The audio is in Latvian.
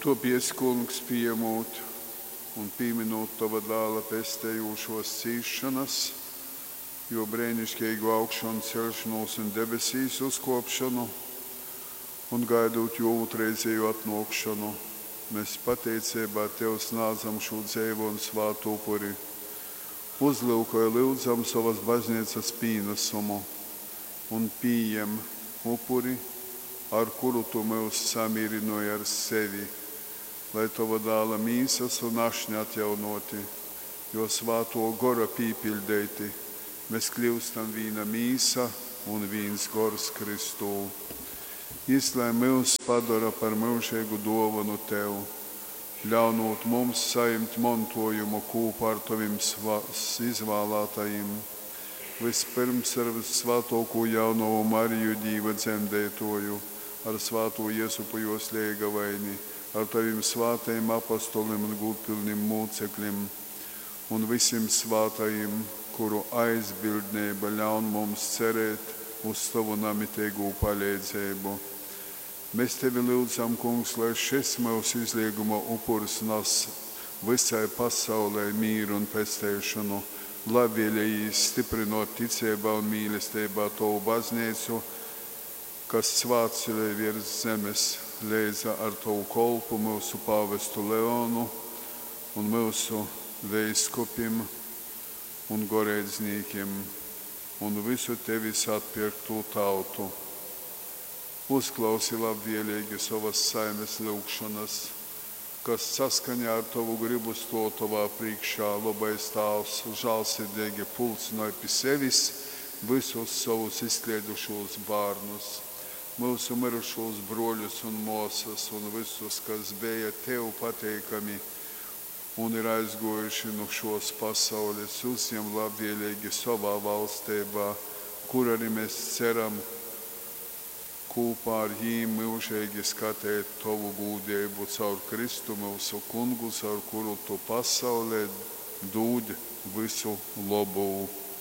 To pieskungs piemūt un pieminot tava dēla pestējošos cīšanas, jo brēnišķīgu augšanu, celšanos un debesīs uzkopšanu un gaidot jo otrreizēju atnākšanu. Mēs pateicībā Tev snādzam šo dzēvu un svātu upuri. Uzlūkoja lūdzam savas baznīcas pīnesumu un pieņem upuri, ar kuru Tu mūs samierinoji ar sevi, lai Tava dēla mīsas un ašņi atjaunoti, jo svāto gora pīpildēti, mēs kļūstam vīna mīsa un vīns gors Kristū. Lai mūs padara par mūžīgu dāvanu Tev, ļaunot mums saņemt mantojumu kopā ar Taviem izvēlētajiem. Vispirms ar svētāko jauno Mariju Dīva dzemdētoju, ar svēto Iesupu jos liegavaini, ar Taviem svētajiem apostoliem un gūtpilniem mūcekļiem un visiem svētajiem, kuru aizbildnība ļaun mums cerēt uz Tavu namitīgu palīdzību. Mēs Tevi lūdzam, Kungs, lai šis mūsu izlieguma upuris nes visai pasaulē mīru un pestēšanu, labvēlīgi stiprinot ticībā un mīlestībā Tavu baznīcu, kas svāceļē virs zemes, lēdza ar Tavu kolpu mūsu pāvestu Leonu un mūsu veiskupim un gorēdzniekiem un visu Tevis atpirktu tautu. Uzklausi labvēlīgi savas saimes lūgšanas, kas saskaņā ar Tavu gribu stāv Tavā priekšā, labais Tēvs, žēlsirdīgi pulcināja pie sevis visus savus izkliedušos bērnus, mūsu mirušos broļus un māsas un visus, kas bija Tev pateikami un ir aizgojuši no šos pasaules, uzņem labvēlīgi savā valstībā, kur arī mēs ceram kopā ar jīm mūžīgi skatēt Tavu gūdību caur Kristu mūsu kungu, caur kuru Tu pasaulē dūd visu labu.